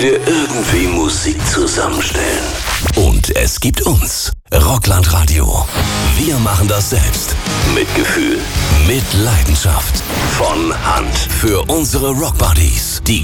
der irgendwie Musik zusammenstellen. Und es gibt uns. Rockland Radio. Wir machen das selbst. Mit Gefühl. Mit Leidenschaft. Von Hand. Für unsere Rockbuddies. Die